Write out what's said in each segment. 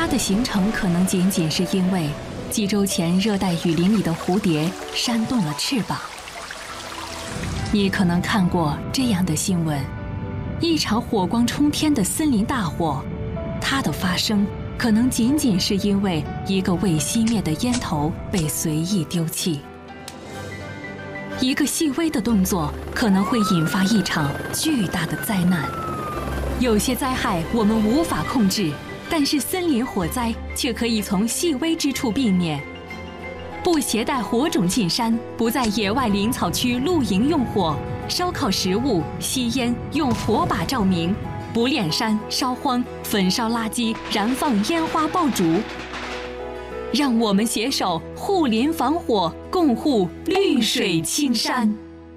的形成可能仅仅是因为几周前热带雨林里的蝴蝶扇动了翅膀。你可能看过这样的新闻：一场火光冲天的森林大火，它的发生可能仅仅是因为一个未熄灭的烟头被随意丢弃。一个细微的动作可能会引发一场巨大的灾难。有些灾害我们无法控制，但是森林火灾却可以从细微之处避免。不携带火种进山，不在野外林草区露营用火，烧烤食物、吸烟用火把照明，不炼山、烧荒、焚烧垃圾、燃放烟花爆竹。让我们携手护林防火，共护绿水青山。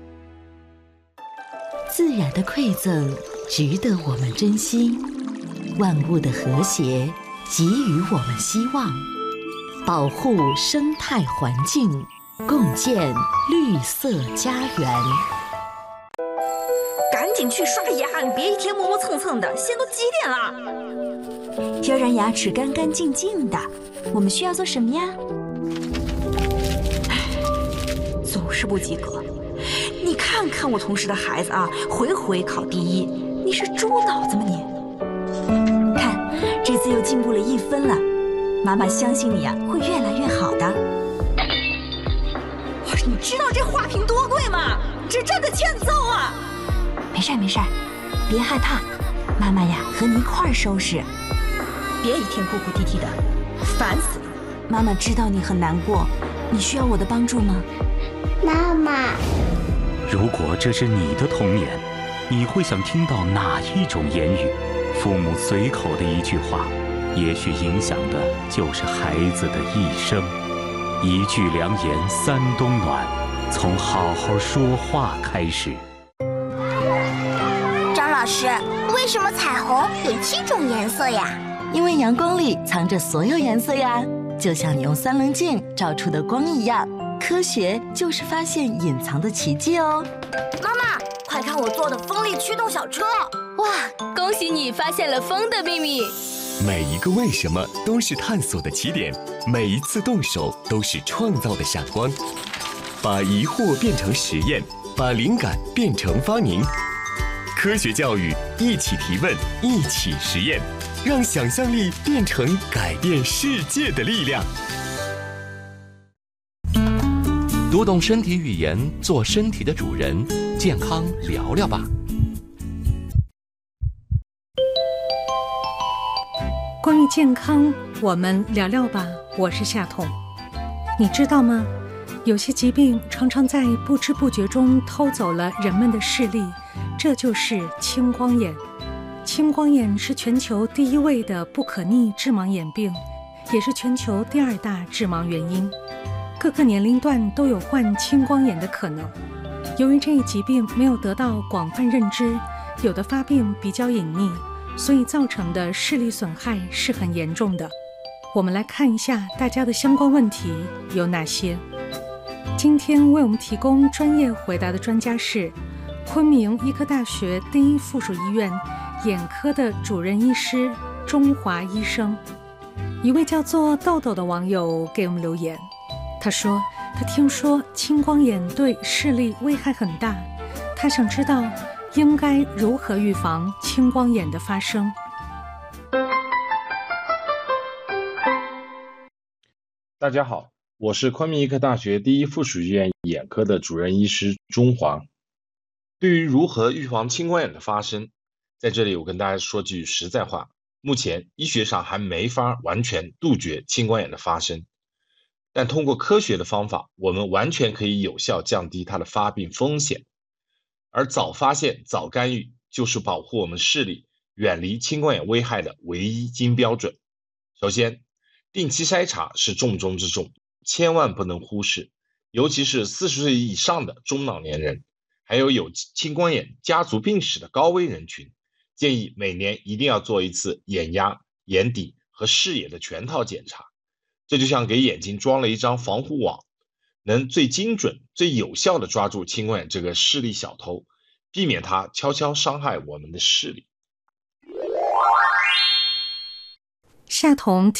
自然的馈赠值得我们珍惜，万物的和谐给予我们希望。保护生态环境，共建绿色家园。 赶紧去刷牙，你别一天磨磨蹭蹭的，现在都几点了？ 要让牙齿干干净净的，我们需要做什么呀？ 总是不及格。你看看我同事的孩子啊，回回考第一，你是猪脑子吗你？ 看，这次又进步了1分了，妈妈相信你啊，会越来越好的。 你知道这花瓶多贵吗？这真的欠揍啊！ 没事没事，别害怕，妈妈呀和你一块儿收拾。 别一天哭哭啼啼的，烦死了。 妈妈知道你很难过，你需要我的帮助吗？ 妈妈， 如果这是你的童年，你会想听到哪一种言语？父母随口的一句话，也许影响的就是孩子的一生。一句良言三冬暖，从好好说话开始。 张老师，为什么彩虹有7种颜色呀？ 因为阳光里藏着所有颜色呀，就像你用3棱镜照出的光一样。科学就是发现隐藏的奇迹哦。 妈妈，快看我做的风力驱动小车！ 哇，恭喜你发现了风的秘密。 每一个为什么都是探索的起点，每一次动手都是创造的闪光。把疑惑变成实验，把灵感变成发明。科学教育，一起提问，一起实验，让想象力变成改变世界的力量。 读懂身体语言，做身体的主人，健康聊聊吧。 关于健康，我们聊聊吧。我是夏彤。你知道吗？有些疾病常常在不知不觉中偷走了人们的视力，这就是青光眼。青光眼是全球第1位的不可逆致盲眼病，也是全球第2大致盲原因。各个年龄段都有患青光眼的可能。由于这一疾病没有得到广泛认知，有的发病比较隐匿，所以造成的视力损害是很严重的。我们来看一下大家的相关问题有哪些。今天为我们提供专业回答的专家是昆明医科大学第1附属医院眼科的主任医师钟华医生。一位叫做豆豆的网友给我们留言，他说他听说青光眼对视力危害很大，他想知道应该如何预防青光眼的发生。 大家好，我是昆明医科大学第1附属医院眼科的主任医师钟华。对于如何预防青光眼的发生，在这里我跟大家说句实在话，目前医学上还没法完全杜绝青光眼的发生，但通过科学的方法，我们完全可以有效降低它的发病风险。而早发现、早干预就是保护我们视力、远离青光眼危害的唯一金标准。首先，定期筛查是重中之重，千万不能忽视，尤其是40岁以上的中老年人，还有青光眼家族病史的高危人群，建议每年一定要做一次眼压、眼底和视野的全套检查。这就像给眼睛装了一张防护网，能最精准、最有效地抓住青光眼这个视力小偷，避免它悄悄伤害我们的视力。 夏彤